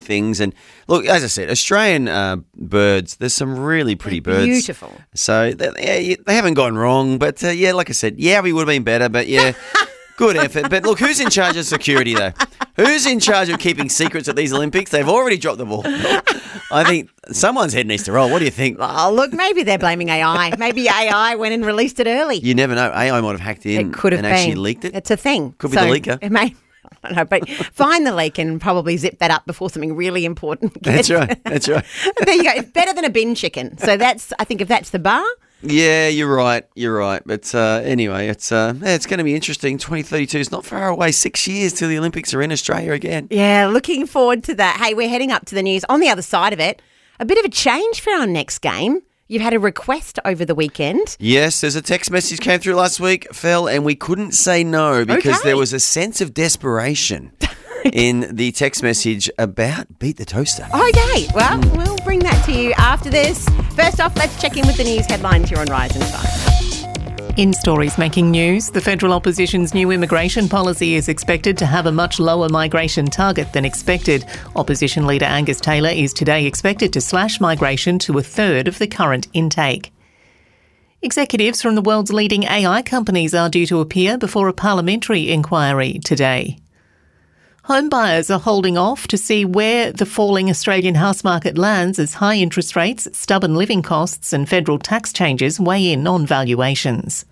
things. And look, as I said, Australian birds, there's some really pretty birds. Beautiful. So they haven't gone wrong. But like I said, we would have been better. But good effort. But look, who's in charge of security though? Who's in charge of keeping secrets at these Olympics? They've already dropped the ball. I think someone's head needs to roll. What do you think? Oh, look, maybe they're blaming AI. Maybe AI went and released it early. You never know. AI might have hacked in It could have and been. actually leaked it. It's a thing. Could be the leaker. It may, I don't know, but find the leak and probably zip that up before something really important gets. That's right. There you go. It's better than a bin chicken. So I think if that's the bar. Yeah, you're right. But anyway, it's going to be interesting. 2032 is not far away. 6 years till the Olympics are in Australia again. Yeah, looking forward to that. Hey, we're heading up to the news. On the other side of it, a bit of a change for our next game. You've had a request over the weekend. Yes, there's a text message came through last week, Phil, and we couldn't say no because there was a sense of desperation in the text message about Beat the Toaster. Okay, well, we'll bring that to you after this. First off, let's check in with the news headlines here on Rise and Shine. In stories making news, the federal opposition's new immigration policy is expected to have a much lower migration target than expected. Opposition leader Angus Taylor is today expected to slash migration to a third of the current intake. Executives from the world's leading AI companies are due to appear before a parliamentary inquiry today. Home buyers are holding off to see where the falling Australian house market lands as high interest rates, stubborn living costs and federal tax changes weigh in on valuations.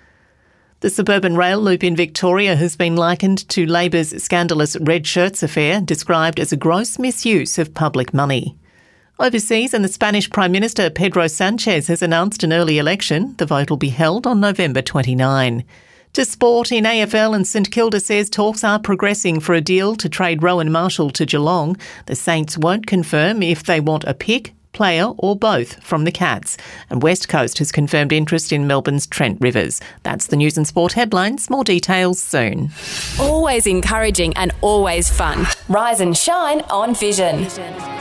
The suburban rail loop in Victoria has been likened to Labor's scandalous red shirts affair, described as a gross misuse of public money. Overseas, and the Spanish Prime Minister Pedro Sanchez has announced an early election. The vote will be held on November 29. To sport, in AFL, and St Kilda says talks are progressing for a deal to trade Rowan Marshall to Geelong. The Saints won't confirm if they want a pick, player or both from the Cats. And West Coast has confirmed interest in Melbourne's Trent Rivers. That's the news and sport headlines. More details soon. Always encouraging and always fun. Rise and shine on Vision.